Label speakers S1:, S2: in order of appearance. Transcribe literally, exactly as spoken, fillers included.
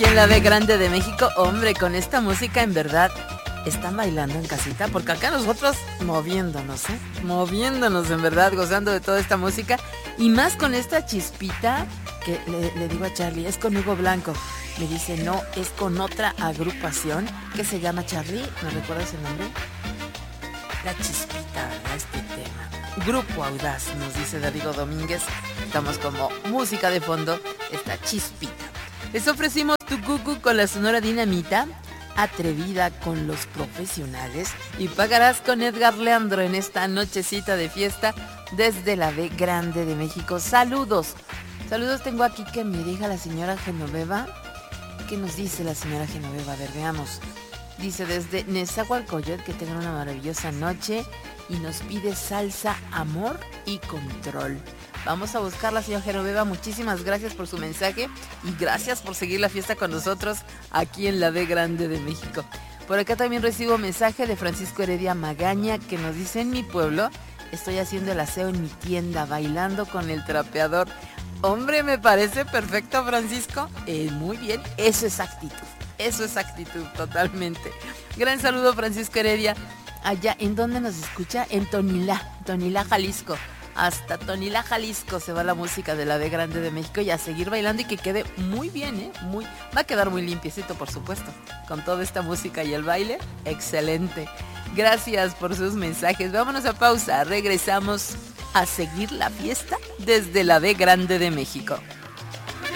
S1: Y en la B Grande de México, hombre, con esta música en verdad están bailando en casita, porque acá nosotros moviéndonos, ¿eh? Moviéndonos en verdad, gozando de toda esta música y más con esta chispita que le, le digo a Charlie, es con Hugo Blanco. Me dice, no, es con otra agrupación que se llama Charlie, ¿me recuerdas el nombre? La chispita a este tema. Grupo Audaz, nos dice Darío Domínguez. Estamos como música de fondo, esta chispita. Les ofrecimos tu cucu con la Sonora Dinamita, Atrevida con los Profesionales y Pagarás con Edgar Leandro en esta nochecita de fiesta desde la B Grande de México. Saludos, saludos tengo aquí que me diga la señora Genoveva. ¿Qué nos dice la señora Genoveva? A ver, veamos. Dice desde Nezahualcóyotl que tengan una maravillosa noche y nos pide salsa, amor y control. Vamos a buscarla, señora Genoveva. Muchísimas gracias por su mensaje y gracias por seguir la fiesta con nosotros aquí en la B Grande de México. Por acá también recibo mensaje de Francisco Heredia Magaña que nos dice: en mi pueblo estoy haciendo el aseo en mi tienda, bailando con el trapeador. Hombre, me parece perfecto, Francisco. Eh, muy bien, eso es actitud. Eso es actitud, totalmente. Gran saludo, Francisco Heredia. Allá, ¿en dónde nos escucha? En Tonilá, Tonilá, Jalisco. Hasta Tonilá, Jalisco se va la música de la B Grande de México y a seguir bailando y que quede muy bien, ¿eh? Muy, va a quedar muy limpiecito, por supuesto. Con toda esta música y el baile, excelente. Gracias por sus mensajes. Vámonos a pausa. Regresamos a seguir la fiesta desde la B Grande de México.